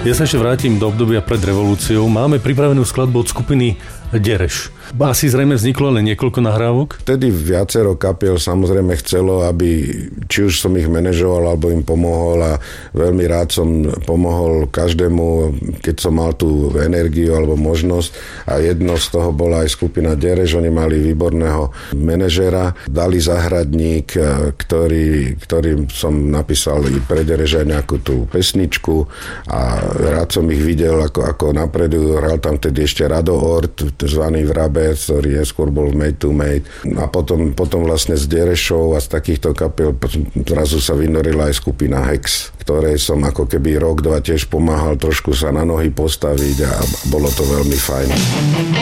Ja sa ešte vrátim do obdobia pred revolúciou. Máme pripravenú skladbu od skupiny Dereš. Asi zrejme vzniklo len niekoľko nahrávok? Vtedy viacero kapiel samozrejme chcelo, aby či už som ich manažoval, alebo im pomohol a veľmi rád som pomohol každému, keď som mal tú energiu alebo možnosť a jedno z toho bola aj skupina Dereš, oni mali výborného manažera, Dali Zahradník, ktorým som napísal i pre Dereš aj nejakú tú pesničku a rád som ich videl, ako napredujú, hral tam tedy ešte Rado Ort, zvaný Vrabec, ktorý neskôr bol v Made to Made. A potom vlastne z Derešov a z takýchto kapiel zrazu sa vynorila aj skupina Hex, ktorej som ako keby rok, dva tiež pomáhal trošku sa na nohy postaviť a bolo to veľmi fajn.